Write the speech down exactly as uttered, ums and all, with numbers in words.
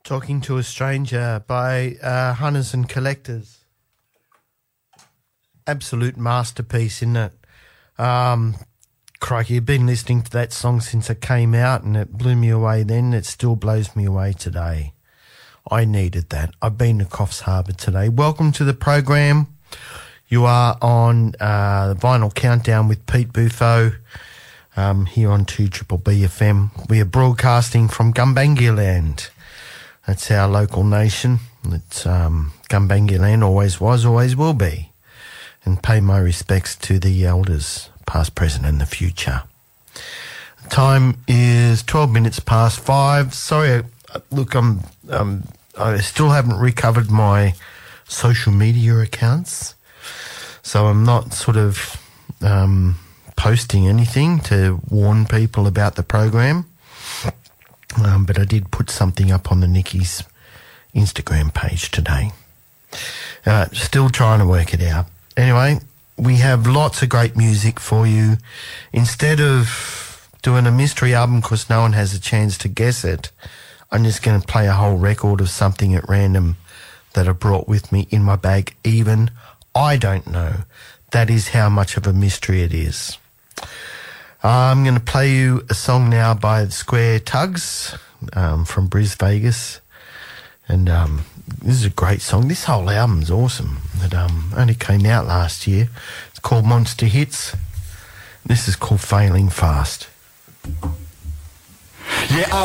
Talking to a Stranger by uh, Hunters and Collectors. Absolute masterpiece, isn't it? Um, crikey, I've been listening to that song since it came out and it blew me away then. It still blows me away today. I needed that. I've been to Coffs Harbour today. Welcome to the program. You are on uh, the Vinyl Countdown with Pete Buffo um, here on two Triple B F M. We are broadcasting from Gumbaynggirr Land. That's our local nation. It's um, Gumbaynggirr Land, always was, always will be. And pay my respects to the elders, past, present and the future. Time is twelve minutes past five. Sorry, look, I'm, um, I still haven't recovered my social media accounts. So I'm not sort of um, posting anything to warn people about the program. Um, but I did put something up on the Nikki's Instagram page today. Uh, still trying to work it out. Anyway, we have lots of great music for you. Instead of doing a mystery album because no one has a chance to guess it, I'm just going to play a whole record of something at random that I brought with me in my bag. Even I don't know. That is how much of a mystery it is. I'm going to play you a song now by the Square Tugs um, from Bris Vegas. And um, this is a great song. This whole album's awesome. It um, only came out last year. It's called Monster Hits. This is called Failing Fast. Yeah.